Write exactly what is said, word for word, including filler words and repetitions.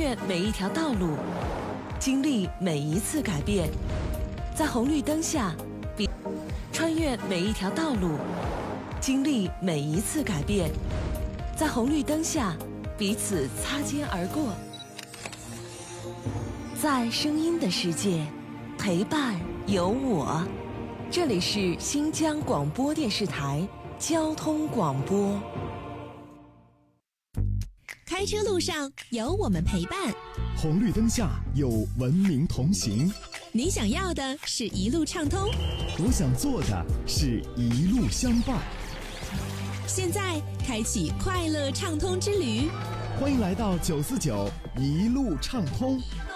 越每一条道路，经历每一次改变，在红绿灯下，彼穿越每一条道路，经历每一次改变，在红绿灯下彼此擦肩而过。在声音的世界，陪伴有我。这里是新疆广播电视台交通广播。 开车路上有我们陪伴， 红绿灯下有文明同行。 你想要的是一路畅通， 我想做的是一路相伴。 现在开启快乐畅通之旅， 欢迎来到九四九一路畅通。